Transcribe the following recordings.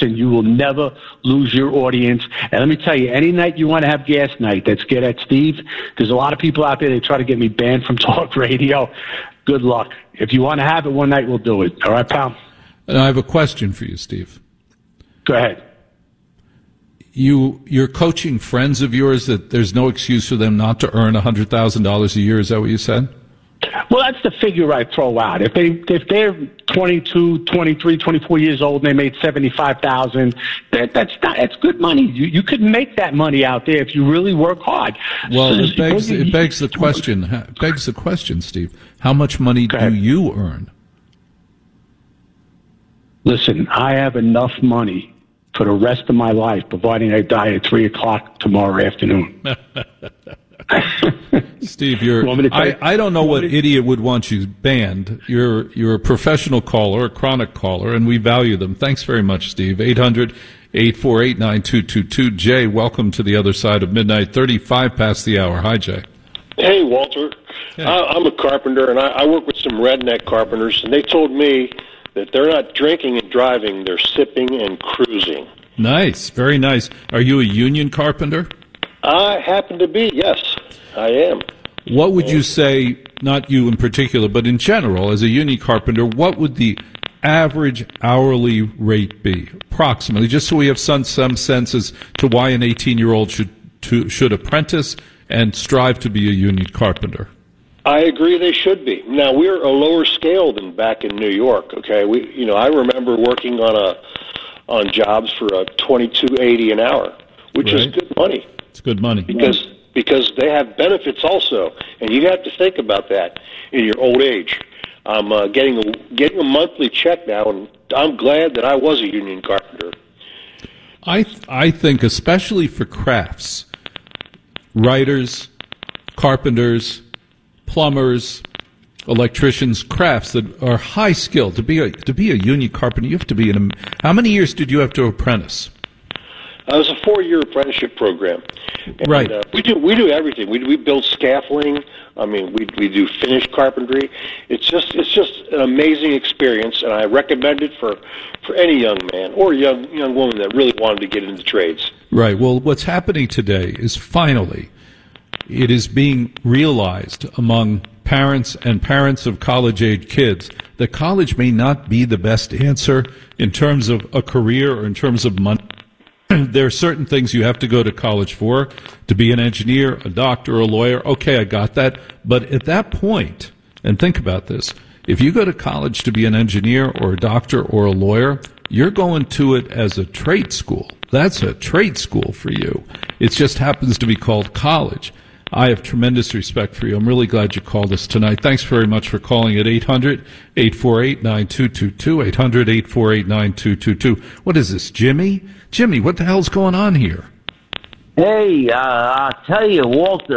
Listen, you will never lose your audience. And let me tell you, any night you want to have gas night, that's Get at Steve. There's a lot of people out there, they try to get me banned from talk radio. Good luck. If you want to have it one night, we'll do it. All right, pal? And I have a question for you, Steve. Go ahead. You're coaching friends of yours that there's no excuse for them not to earn $100,000 a year. Is that what you said? Well, that's the figure I throw out. If they're 22, 23, 24 years old and they made $75,000, that's good money. You could make that money out there if you really work hard. Well, it begs the question, Steve. How much money do you earn? Listen, I have enough money for the rest of my life, providing I die at 3 o'clock tomorrow afternoon. Steve, I don't know what idiot would want you banned. You're a professional caller, a chronic caller, and we value them. Thanks very much, Steve. 800-848-9222. Jay, welcome to the other side of midnight. 35 past the hour. Hi, Jay. Hey, Walter. Hey. I'm a carpenter, and I work with some redneck carpenters, and they told me that they're not drinking and driving, they're sipping and cruising. Nice, very nice. Are you a union carpenter? I happen to be, yes, I am. What would you say, not you in particular, but in general, as a union carpenter, what would the average hourly rate be, approximately, just so we have some sense as to why an 18-year-old should apprentice and strive to be a union carpenter? I agree they should be. Now, we're a lower scale than back in New York, okay? I remember working on jobs for $22.80 an hour, which is good money. It's good money. Because they have benefits also, and you have to think about that in your old age. I'm getting a monthly check now, and I'm glad that I was a union carpenter. I think, especially for crafts, writers, carpenters, plumbers, electricians, crafts that are high skilled. To be a union carpenter, you have to be how many years did you have to apprentice? It was a 4-year apprenticeship program. And, right. We do everything. We build scaffolding. I mean, we do finished carpentry. It's just an amazing experience, and I recommend it for any young man or young woman that really wanted to get into trades. Right. Well, what's happening today is finally it is being realized among parents and parents of college-age kids that college may not be the best answer in terms of a career or in terms of money. There are certain things you have to go to college for, to be an engineer, a doctor, a lawyer. Okay, I got that. But at that point, and think about this, if you go to college to be an engineer or a doctor or a lawyer, you're going to it as a trade school. That's a trade school for you. It just happens to be called college. I have tremendous respect for you. I'm really glad you called us tonight. Thanks very much for calling at 800-848-9222, 800-848-9222. What is this, Jimmy? Jimmy, what the hell's going on here? Hey, I'll tell you, Walter,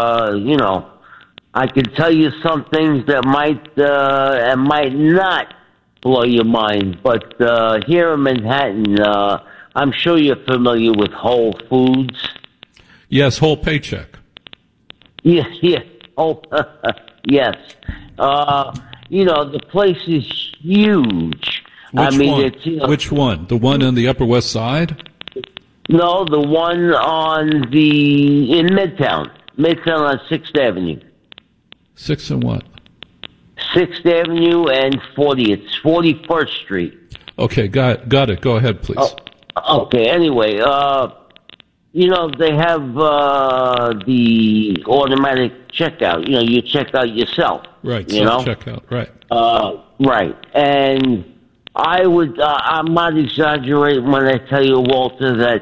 I can tell you some things that might not blow your mind, but here in Manhattan, I'm sure you're familiar with Whole Foods. Yes, Whole Paycheck. Yeah. Oh, yes. The place is huge. Which one? Which one? The one on the Upper West Side? No, the one in Midtown. Midtown on 6th Avenue. 6th and what? 6th Avenue and 40th. 41st Street. Okay, got it. Go ahead, please. Oh, okay, anyway, they have the automatic checkout. You check out yourself. Right, self-checkout, right. Right. And I'm not exaggerating when I tell you, Walter, that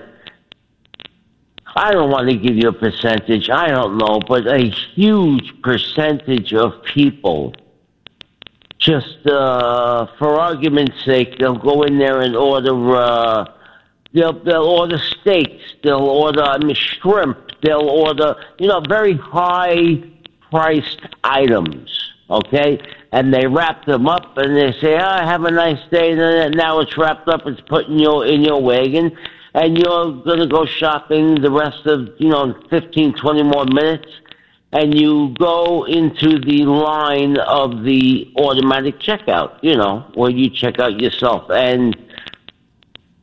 I don't want to give you a percentage. I don't know, but a huge percentage of people, just for argument's sake, they'll go in there and order... They'll order steaks. They'll order shrimp. They'll order, very high-priced items, okay? And they wrap them up, and they say, have a nice day. And then now it's wrapped up. It's put in your wagon, and you're going to go shopping the rest of, 15, 20 more minutes, and you go into the line of the automatic checkout, where you check out yourself. And I'm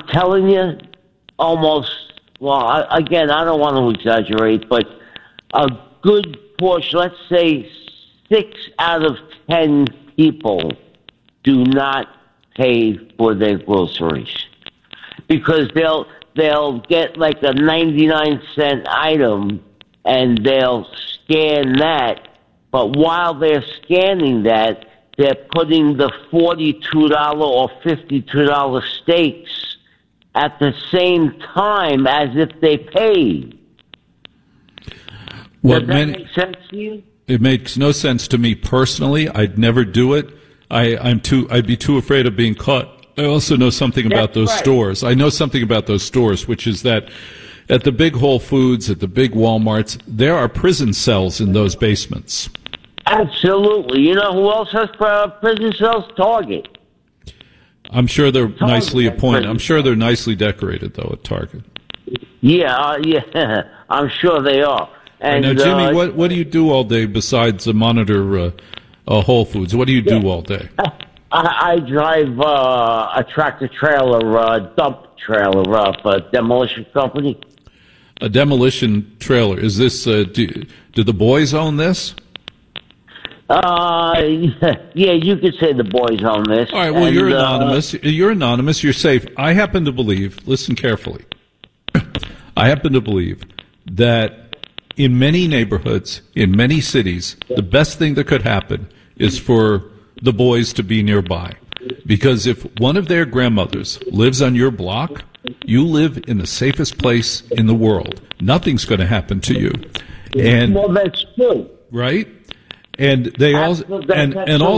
telling you, almost, again, I don't want to exaggerate, but a good portion, let's say 6 out of 10 people do not pay for their groceries because they'll get like a 99-cent item and they'll scan that, but while they're scanning that, they're putting the $42 or $52 steaks at the same time as if they paid. Does that make sense to you? It makes no sense to me personally. I'd never do it. I'd be too afraid of being caught. I also know something about those stores. I know something about those stores, which is that at the big Whole Foods, at the big Walmarts, there are prison cells in those basements. Absolutely. You know who else has prison cells? Target. I'm sure they're nicely appointed. I'm sure they're nicely decorated, though, at Target. Yeah, yeah. I'm sure they are. And now, Jimmy, what do you do all day besides monitor Whole Foods? What do you do all day? I drive a tractor-trailer, dump trailer for a demolition company. A demolition trailer. Is this, do the boys own this? Yeah, you could say the boys own this. All right, well, you're anonymous. You're anonymous. You're safe. I happen to believe, listen carefully, I happen to believe that in many neighborhoods, in many cities, the best thing that could happen is for the boys to be nearby. Because if one of their grandmothers lives on your block, you live in the safest place in the world. Nothing's going to happen to you. And, well, that's true. Right? And they also, and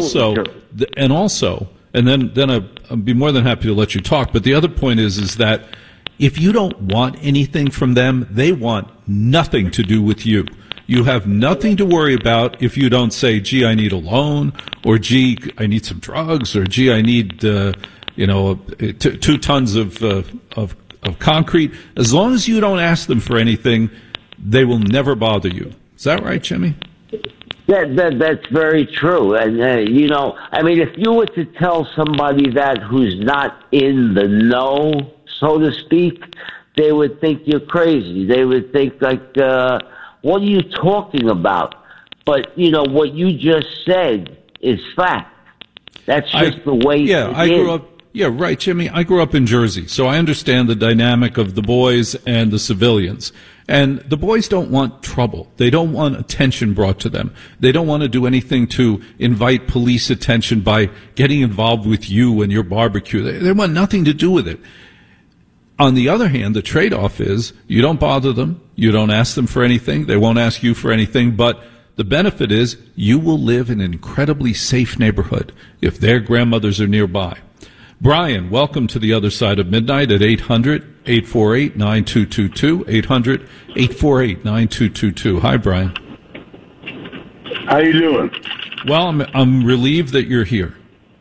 then I'd be more than happy to let you talk. But the other point is that if you don't want anything from them, they want nothing to do with you. You have nothing to worry about if you don't say, gee, I need a loan, or gee, I need some drugs, or gee, I need, 2 tons of concrete. As long as you don't ask them for anything, they will never bother you. Is that right, Jimmy? That's very true. And, if you were to tell somebody that who's not in the know, so to speak, they would think you're crazy. They would think like, what are you talking about? But, what you just said is fact. That's just the way it grew up. Yeah, right, Jimmy. I grew up in Jersey, so I understand the dynamic of the boys and the civilians. And the boys don't want trouble. They don't want attention brought to them. They don't want to do anything to invite police attention by getting involved with you and your barbecue. They want nothing to do with it. On the other hand, the trade-off is you don't bother them. You don't ask them for anything. They won't ask you for anything. But the benefit is you will live in an incredibly safe neighborhood if their grandmothers are nearby. Brian, welcome to the other side of midnight at 800-848-9222, 800-848-9222. Hi, Brian. How you doing? Well, I'm relieved that you're here.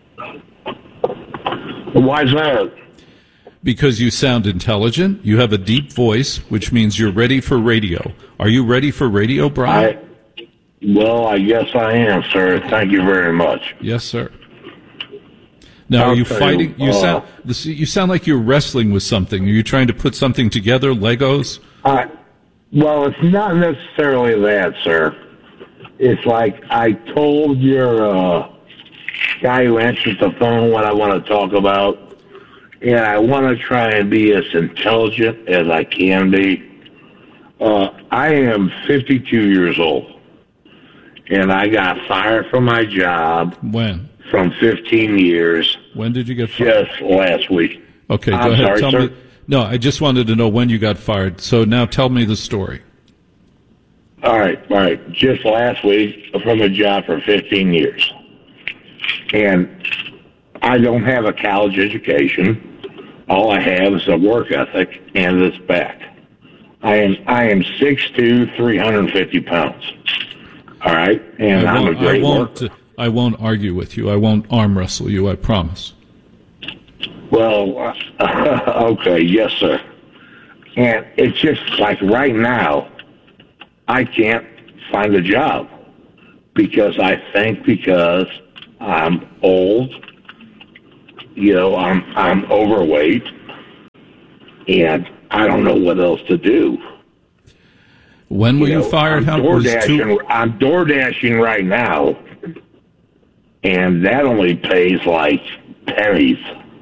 Why's that? Because you sound intelligent. You have a deep voice, which means you're ready for radio. Are you ready for radio, Brian? I guess I am, sir. Thank you very much. Yes, sir. Now, are you fighting? You sound like you're wrestling with something. Are you trying to put something together, Legos? Well, it's not necessarily that, sir. It's like I told your guy who answers the phone what I want to talk about, and I want to try and be as intelligent as I can be. I am 52 years old, and I got fired from my job. When? From 15 years. When did you get fired? Just last week. Okay, go I'm ahead. sorry, Tell sir? me. No, I just wanted to know when you got fired. So now tell me the story. All right. Just last week from a job for 15 years. And I don't have a college education. All I have is a work ethic and this back. I am 6'2", 350 pounds. All right? And I'm a great worker. I won't argue with you. I won't arm wrestle you, I promise. Well, okay, yes, sir. And it's just like right now, I can't find a job because I'm old, I'm overweight, and I don't know what else to do. When were you fired? I'm door dashing right now, and that only pays like pennies.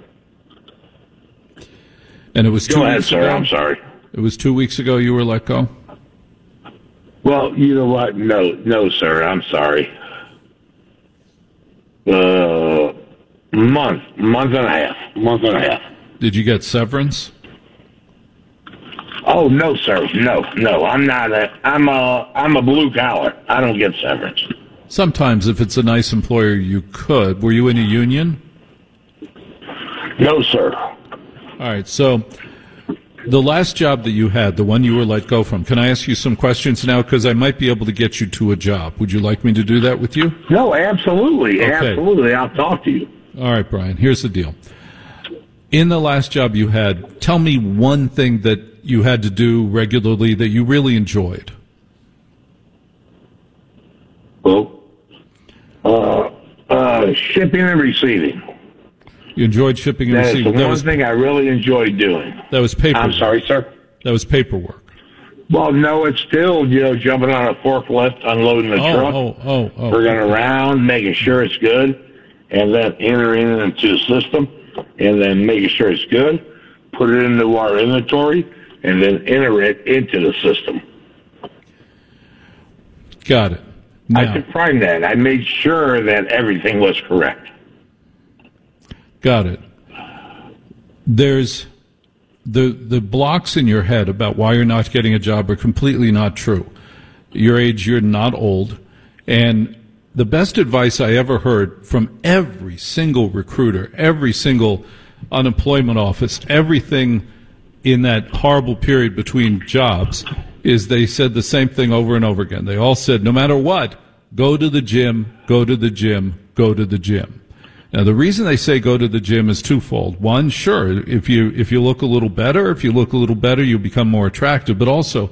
And it was 2 Go ahead, weeks sir. ago? I'm sorry. It was 2 weeks ago you were let go? Well, you know what? No, sir. I'm sorry. Month and a half. Did you get severance? Oh no, sir. No. I'm not. I'm a blue collar. I don't get severance. Sometimes, if it's a nice employer, you could. Were you in a union? No, sir. All right. So, the last job that you had, the one you were let go from, can I ask you some questions now? Because I might be able to get you to a job. Would you like me to do that with you? No, absolutely. Okay. Absolutely. I'll talk to you. All right, Brian. Here's the deal. In the last job you had, tell me one thing that you had to do regularly that you really enjoyed. Well, shipping and receiving. You enjoyed shipping and That's receiving. the one thing I really enjoyed doing. That was paperwork. I'm sorry, sir? That was paperwork. Well, no, it's still, jumping on a forklift, unloading the truck, bringing it around, making sure it's good, and then entering it into the system, and then making sure it's good, put it into our inventory, and then enter it into the system. Got it. Now, I confirmed that. I made sure that everything was correct. Got it. There's the blocks in your head about why you're not getting a job are completely not true. Your age, you're not old. And the best advice I ever heard from every single recruiter, every single unemployment office, everything in that horrible period between jobs, is they said the same thing over and over again. They all said, no matter what, go to the gym, go to the gym, go to the gym. Now, the reason they say go to the gym is twofold. One, sure, if you look a little better, you become more attractive. But also,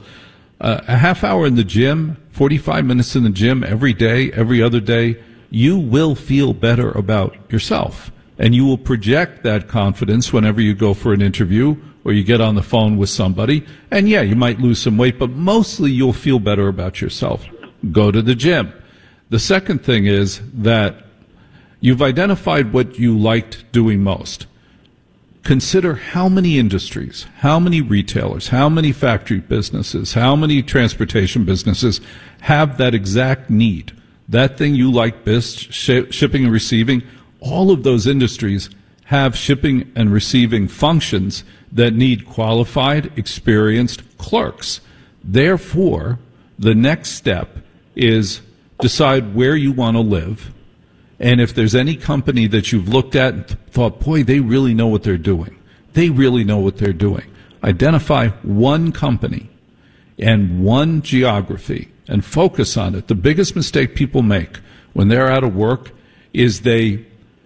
a half hour in the gym, 45 minutes in the gym every day, every other day, you will feel better about yourself. And you will project that confidence whenever you go for an interview or you get on the phone with somebody. And yeah, you might lose some weight, but mostly you'll feel better about yourself. Go to the gym. The second thing is that you've identified what you liked doing most. Consider how many industries, how many retailers, how many factory businesses, how many transportation businesses have that exact need. That thing you like best, shipping and receiving, all of those industries have shipping and receiving functions that need qualified, experienced clerks. Therefore, the next step is decide where you want to live. And if there's any company that you've looked at and thought, boy, they really know what they're doing. They really know what they're doing. Identify one company and one geography and focus on it. The biggest mistake people make when they're out of work is they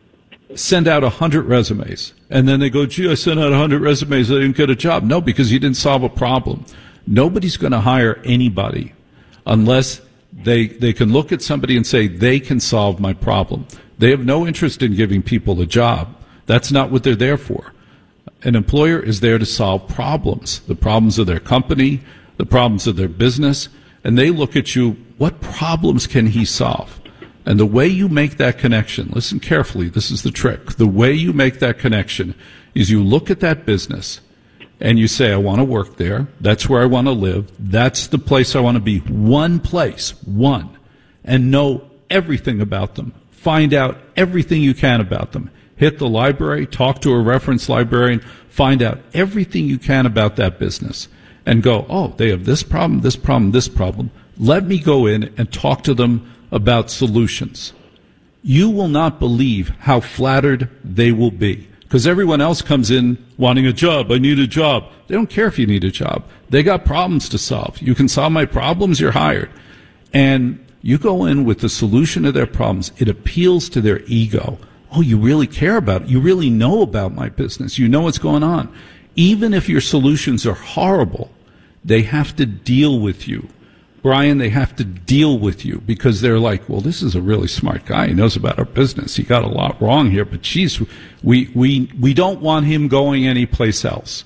send out 100 resumes. And then they go, gee, I sent out 100 resumes. I didn't get a job. No, because you didn't solve a problem. Nobody's going to hire anybody unless they can look at somebody and say, they can solve my problem. They have no interest in giving people a job. That's not what they're there for. An employer is there to solve problems, the problems of their company, the problems of their business, and they look at you, what problems can he solve? And the way you make that connection, listen carefully, this is the trick. The way you make that connection is you look at that business and you say, I want to work there. That's where I want to live. That's the place I want to be. One place, one. And know everything about them. Find out everything you can about them. Hit the library, talk to a reference librarian, find out everything you can about that business. And go, oh, they have this problem, this problem, this problem. Let me go in and talk to them about solutions. You will not believe how flattered they will be. Because everyone else comes in wanting a job. I need a job. They don't care if you need a job. They got problems to solve. You can solve my problems, you're hired. And you go in with the solution to their problems. It appeals to their ego. Oh, you really care about it. You really know about my business. You know what's going on. Even if your solutions are horrible, they have to deal with you. Brian, they have to deal with you because they're like, well, this is a really smart guy. He knows about our business. He got a lot wrong here, but geez, we don't want him going anyplace else.